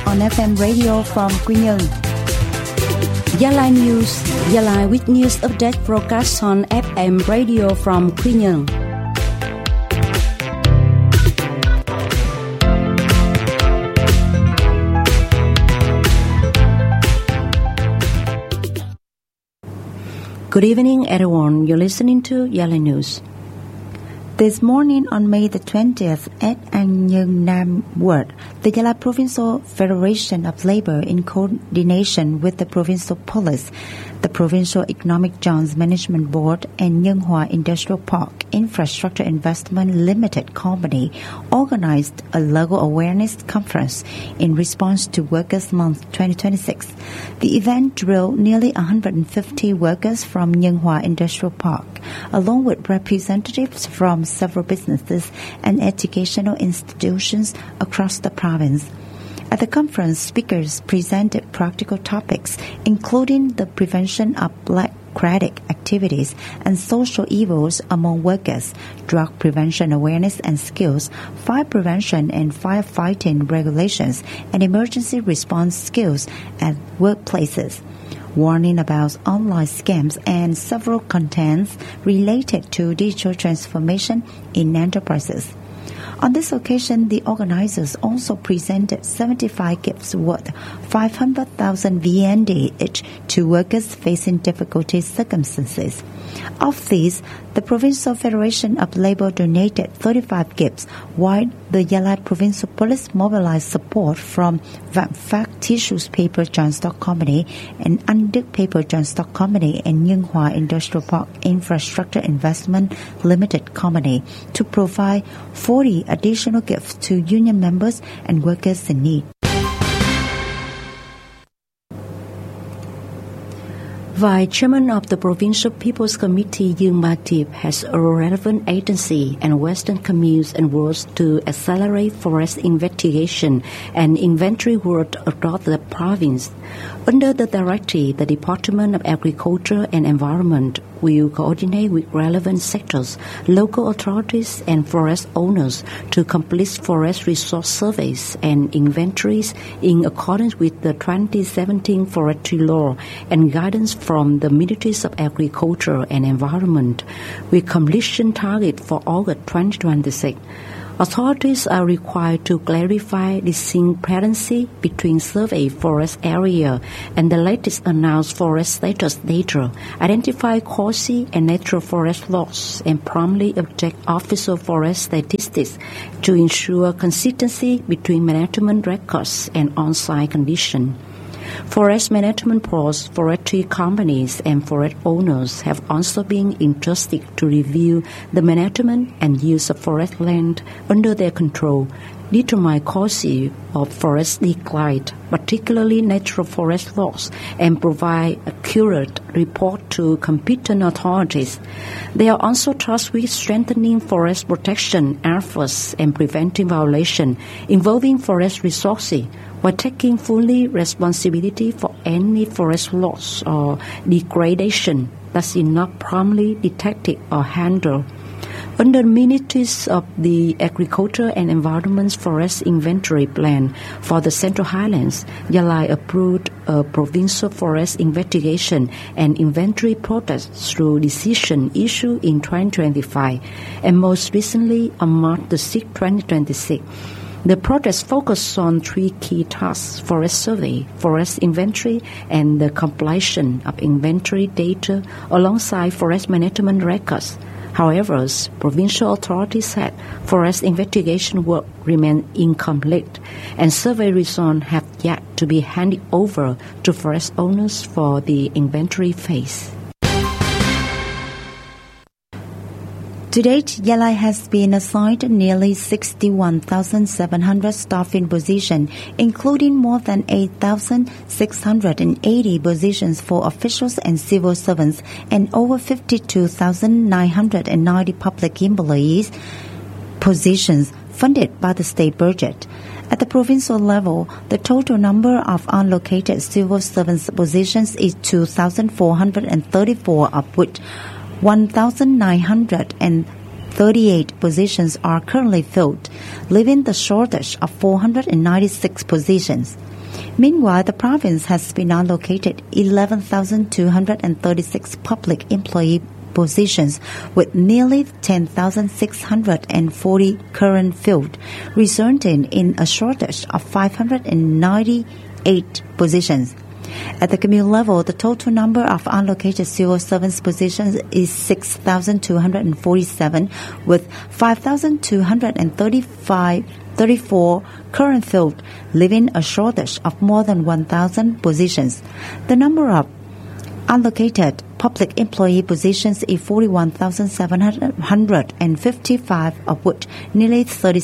on FM radio from Quy Nhơn. Gia Lai News, Gia Lai with news update broadcast on FM radio from Quy Nhơn. Good evening, everyone. You're listening to Gia Lai News. This morning on May the 20th at An Nhơn Nam Ward, the Gia Lai Provincial Federation of Labour, in coordination with the Provincial Police, the Provincial Economic Zones Management Board, and Nhân Hòa Industrial Park Infrastructure Investment Limited Company, organized a local awareness conference in response to Workers' Month 2026. The event drew nearly 150 workers from Nhân Hòa Industrial Park, along with representatives from several businesses and educational institutions across the province. At the conference, speakers presented practical topics, including the prevention of black credit activities and social evils among workers, drug prevention awareness and skills, fire prevention and firefighting regulations, and emergency response skills at workplaces, warning about online scams, and several contents related to digital transformation in enterprises. On this occasion, the organizers also presented 75 gifts worth 500,000 VND each to workers facing difficult circumstances. Of these, the Provincial Federation of Labour donated 35 gifts, while the Gia Lai Provincial Police mobilized support from Vạn Phát Tissues Paper Johnstock Company and An Đức Paper Johnstock Company and Nhân Hòa Industrial Park Infrastructure Investment Limited Company to provide 40 additional gifts to union members and workers in need. Vice Chairman of the Provincial People's Committee Dương Ba Thiep has a relevant agency and Western communes and works to accelerate forest investigation and inventory work across the province. Under the directive, the Department of Agriculture and Environment will coordinate with relevant sectors, local authorities and forest owners to complete forest resource surveys and inventories in accordance with the 2017 Forestry Law and guidance from the Ministries of Agriculture and Environment, with completion target for August 2026. Authorities are required to clarify discrepancy between survey forest area and the latest announced forest status data, identify causes and natural forest loss, and promptly object official forest statistics to ensure consistency between management records and on-site conditions. Forest management boards, forestry companies, and forest owners have also been entrusted to review the management and use of forest land under their control, determine causes of forest decline, particularly natural forest loss, and provide accurate report to competent authorities. They are also tasked with strengthening forest protection efforts and preventing violation involving forest resources, while taking fully responsibility for any forest loss or degradation that is not promptly detected or handled. Under the Ministries of the Agriculture and Environment's Forest Inventory Plan for the Central Highlands, Gia Lai approved a provincial forest investigation and inventory process through decision issued in 2025 and most recently on March 6, 2026. The project focuses on three key tasks: forest survey, forest inventory, and the compilation of inventory data alongside forest management records. However, provincial authorities said forest investigation work remains incomplete and survey results have yet to be handed over to forest owners for the inventory phase. To date, Gia Lai has been assigned nearly 61,700 staffing positions, including more than 8,680 positions for officials and civil servants and over 52,990 public employees positions funded by the state budget. At the provincial level, the total number of unallocated civil servants positions is 2,434, of which 1,938 positions are currently filled, leaving the shortage of 496 positions. Meanwhile, the province has been allocated 11,236 public employee positions with nearly 10,640 current filled, resulting in a shortage of 598 positions. At the commune level, the total number of allocated civil servants positions is 6,247, with 5,234 current filled, leaving a shortage of more than 1,000 positions. The number of allocated public employee positions is 41,755, of which nearly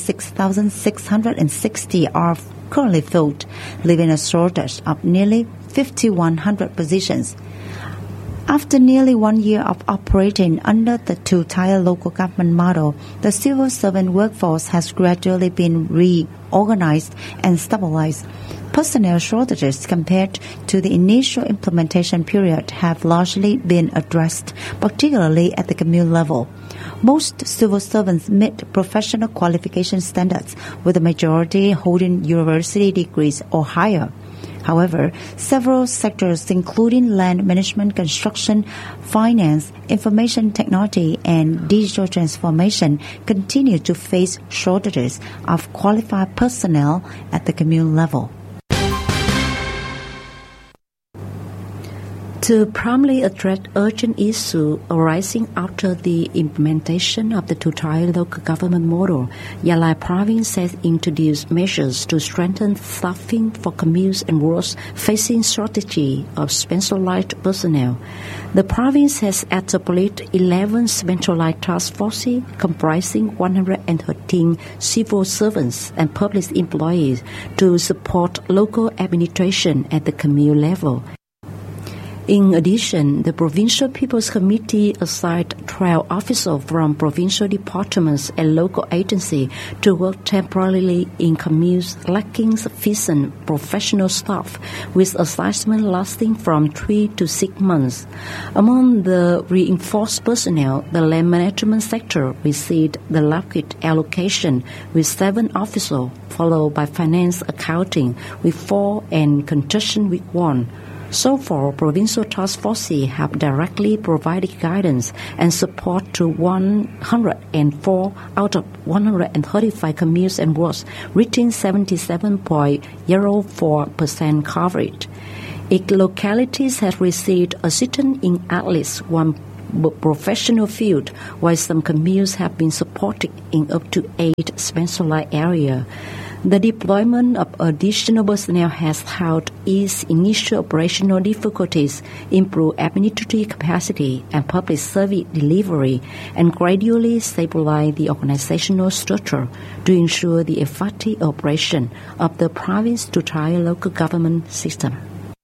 36,660 are currently filled, leaving a shortage of nearly 5,100 positions. After nearly 1 year of operating under the two-tier local government model, the civil servant workforce has gradually been reorganized and stabilized. Personnel shortages compared to the initial implementation period have largely been addressed, particularly at the commune level. Most civil servants meet professional qualification standards, with the majority holding university degrees or higher. However, several sectors including land management, construction, finance, information technology, and digital transformation continue to face shortages of qualified personnel at the commune level. To promptly address urgent issues arising after the implementation of the two-tier local government model, Yalai Province has introduced measures to strengthen staffing for communes and wards facing shortage of specialized personnel. The province has established 11 specialized task forces comprising 113 civil servants and public employees to support local administration at the commune level. In addition, the Provincial People's Committee assigned 12 officers from provincial departments and local agencies to work temporarily in communes lacking sufficient professional staff, with assignment lasting from 3 to 6 months. Among the reinforced personnel, the land management sector received the largest allocation with 7 officers, followed by finance accounting with 4 and construction with 1. So far, provincial task forces have directly provided guidance and support to 104 out of 135 communes and wards, reaching 77.04% coverage. Each locality has received assistance in at least one professional field, while some communes have been supported in up to 8 specialized areas. The deployment of additional personnel has helped ease initial operational difficulties, improve administrative capacity and public service delivery, and gradually stabilize the organizational structure to ensure the effective operation of the province two-tier local government system.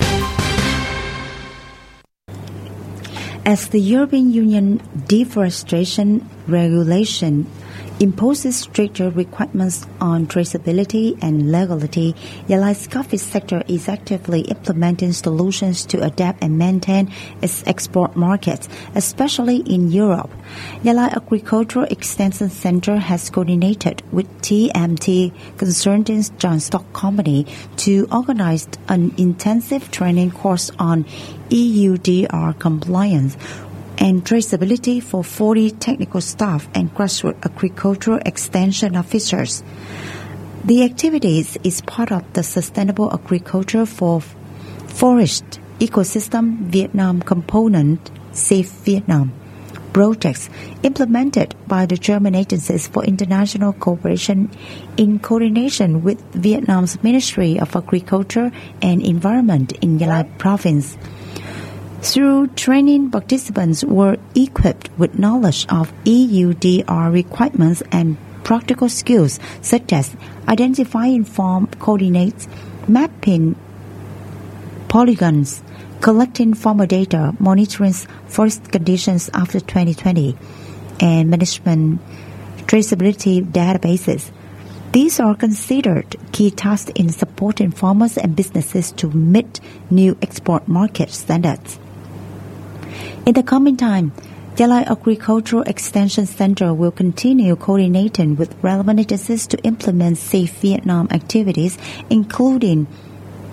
As the European Union Deforestation Regulation imposes stricter requirements on traceability and legality, Yalai's coffee sector is actively implementing solutions to adapt and maintain its export markets, especially in Europe. Yalai Agricultural Extension Center has coordinated with TMT Consulting Joint Stock Company to organize an intensive training course on EUDR compliance and traceability for 40 technical staff and grassroots agricultural extension officers. The activities is part of the Sustainable Agriculture for Forest Ecosystem Vietnam component Safe Vietnam projects implemented by the German Agencies for International Cooperation in coordination with Vietnam's Ministry of Agriculture and Environment in Yalai Province. Through training, participants were equipped with knowledge of EUDR requirements and practical skills such as identifying farm coordinates, mapping polygons, collecting farmer data, monitoring forest conditions after 2020, and management traceability databases. These are considered key tasks in supporting farmers and businesses to meet new export market standards. In the coming time, Yalai Agricultural Extension Center will continue coordinating with relevant agencies to implement Safe Vietnam activities, including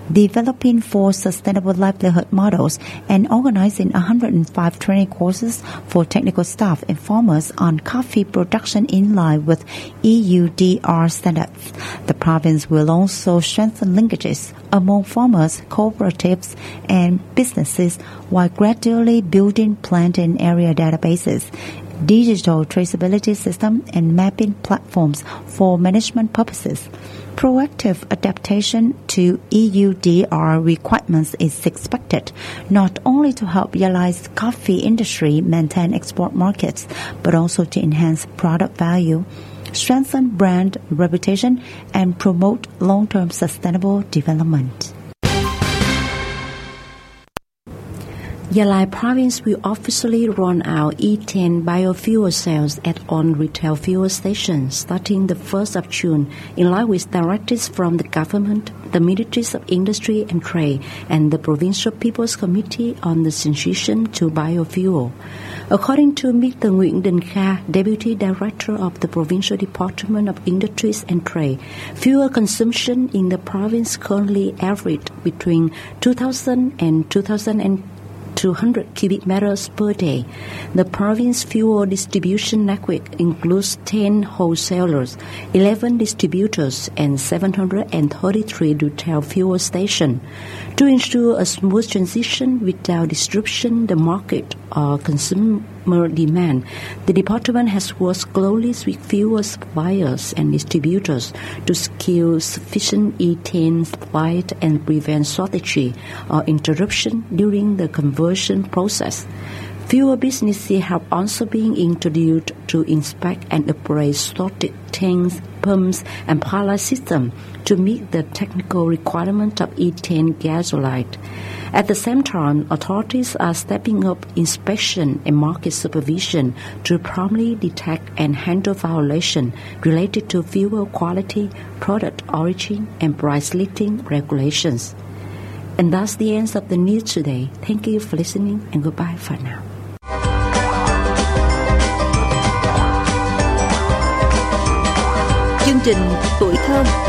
developing 4 sustainable livelihood models, and organizing 105 training courses for technical staff and farmers on coffee production in line with EUDR standards. The province will also strengthen linkages among farmers, cooperatives, and businesses while gradually building plant and area databases, digital traceability system, and mapping platforms for management purposes. Proactive adaptation to EUDR requirements is expected not only to help Yalay's coffee industry maintain export markets, but also to enhance product value, strengthen brand reputation, and promote long-term sustainable development. Yalai Province will officially roll out E10 biofuel sales at all retail fuel stations starting the 1st of June, in line with directives from the government, the Ministries of Industry and Trade, and the Provincial People's Committee on the Transition to Biofuel. According to Mr. Nguyễn Đình Kha, Deputy Director of the Provincial Department of Industries and Trade, fuel consumption in the province currently averaged between 2,000 and 2,200 cubic meters per day. The province fuel distribution network includes 10 wholesalers, 11 distributors, and 733 retail fuel stations. To ensure a smooth transition without disruption the market or consumer demand, the department has worked closely with fuel suppliers and distributors to secure sufficient E10 supply and prevent shortage or interruption during the conversion process. Fuel businesses have also been introduced to inspect and operate storage tanks, pumps, and pilot systems to meet the technical requirement of E10 gasoline. At the same time, authorities are stepping up inspection and market supervision to promptly detect and handle violations related to fuel quality, product origin, and price listing regulations. And that's the end of the news today. Thank you for listening, and goodbye for now. Chương trình Tuổi Thơ